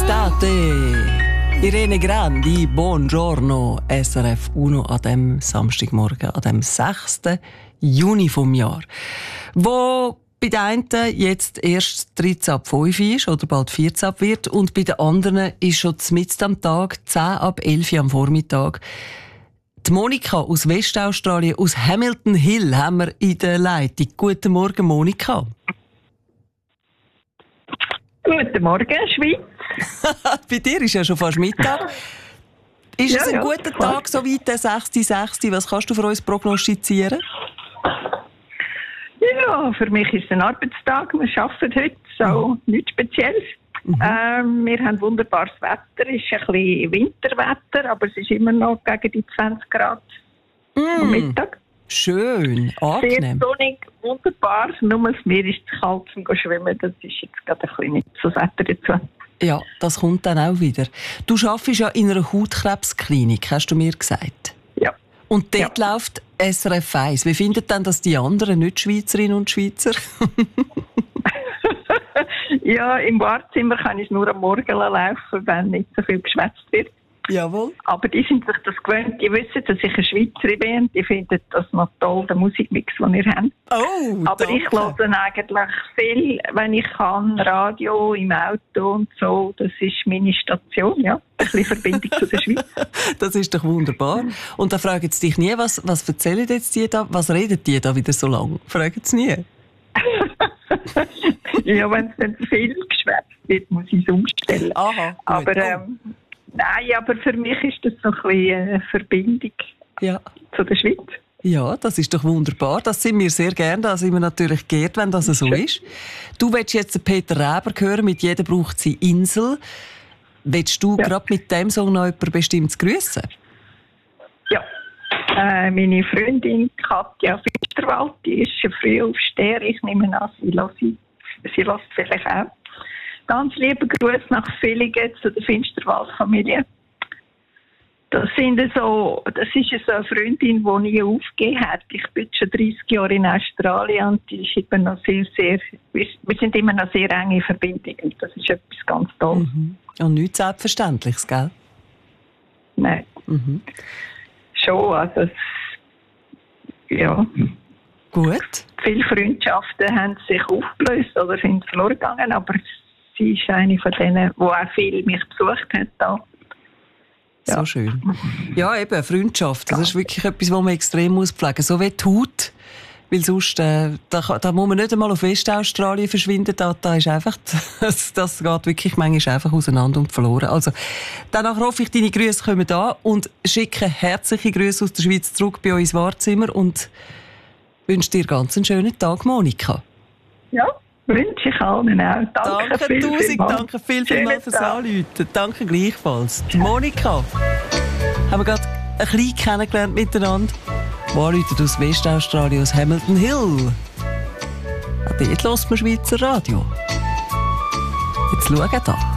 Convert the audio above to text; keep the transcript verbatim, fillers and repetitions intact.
Estate. Irene Grandi, buongiorno, S R F uno an dem Samstagmorgen, an dem sechsten Juni vom Jahr. Wo bei den einen jetzt erst dreizehn ab fünf ist oder bald vierzehn ab wird und bei den anderen ist schon mitten am Tag zehn ab elf am Vormittag. Die Monika aus Westaustralien, aus Hamilton Hill, haben wir in der Leitung. Guten Morgen, Monika. Guten Morgen, Schweiz. Bei dir ist ja schon fast Mittag. Ist Ja, es ein ja, guter klar. Tag, so weit der sechste sechste? Was kannst du für uns prognostizieren? Ja, für mich ist es ein Arbeitstag. Wir arbeiten heute, so nichts Spezielles. Mhm. Ähm, wir haben wunderbares Wetter. Es ist ein bisschen Winterwetter, aber es ist immer noch gegen die zwanzig Grad am Mm, Mittag. schön, Sehr angenehm. sonnig, wunderbar. Nur das Meer ist zu kalt zum Schwimmen. Das ist jetzt gerade ein bisschen nicht so das Wetter dazu. Ja, das kommt dann auch wieder. Du arbeitest ja in einer Hautkrebsklinik, hast du mir gesagt. Ja. Und dort läuft S R F eins. Wie finden denn das die anderen Nicht-Schweizerinnen und Schweizer? Ja, im Wartezimmer kann ich nur am Morgen laufen, wenn nicht so viel geschwätzt wird. Jawohl. Aber die sind sich das gewöhnt. Die wissen, dass ich eine Schweizerin bin und die finden das noch toll, den Musikmix, den wir haben. Oh, Aber danke. ich höre eigentlich viel, wenn ich kann, Radio, im Auto und so. Das ist meine Station, ja. Ein bisschen Verbindung zu der Schweiz. Das ist doch wunderbar. Und da fragen sie dich nie, was, was erzählen jetzt die da? Was reden die da wieder so lang? Fragen sie nie? Ja, wenn es dann zu viel geschwätzt wird, muss ich es umstellen. Aha, gut. Aber Oh. ähm, nein, aber für mich ist das so ein bisschen eine Verbindung Ja. zu der Schweiz. Ja, das ist doch wunderbar. Das sind wir sehr gerne. Da sind wir natürlich geehrt, wenn das so ist. Du willst jetzt den Peter Reber hören, mit «Jeder braucht seine Insel». Willst du Ja. gerade mit dem Song noch jemanden bestimmt grüßen? Ja. Äh, meine Freundin Katja Finsterwald, die ist schon früh aufstehen. Ich nehme an, sie hört, sie hört vielleicht auch. Ganz liebe Grüße nach Villingen zu der Finsterwald-Familie. Das, sind so, das ist so eine Freundin, die nie aufgegeben hat. Ich bin schon dreißig Jahre in Australien und die ist immer noch sehr, sehr, wir, wir sind immer noch sehr eng in Verbindung. Und das ist etwas ganz Tolles. Mhm. Und nichts Selbstverständliches, gell? Nein. Mhm. Schon, also, es- ja. Gut. Viele Freundschaften haben sich aufgelöst oder sind verloren gegangen, aber sie ist eine von denen, die auch viel mich besucht hat. Da. So Ja. schön. Ja, eben, Freundschaft. Das ist wirklich etwas, was man extrem muss pflegen muss. So wie die Haut. Weil sonst, äh, da, kann- da muss man nicht einmal auf Westaustralien verschwinden. Da, da ist einfach, das, das geht wirklich manchmal einfach auseinander und verloren. Also, danach hoffe ich, deine Grüße kommen da und schicke herzliche Grüße aus der Schweiz zurück bei uns ins Wartezimmer und wünsche dir ganz einen schönen Tag, Monika. Ja, wünsche ich allen auch. Danke, Danke, viel, tausend vielmals. danke, viel, Schönen vielmals fürs Tag. Anrufen. Danke gleichfalls. Die Monika haben wir gerade ein bisschen kennengelernt miteinander. Die anruft aus Westaustralien, aus Hamilton Hill. Auch dort hört man Schweizer Radio. Jetzt schauen da.